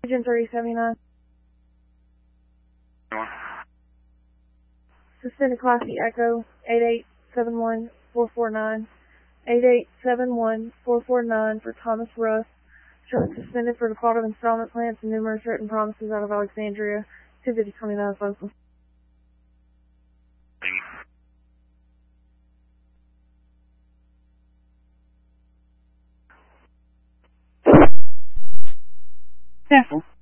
Agent 3079. Suspended Classy Echo 8871449. 8871449 for Thomas Russ. Shortly suspended for default of installment plans and numerous written promises out of Alexandria. 25029 local. Careful.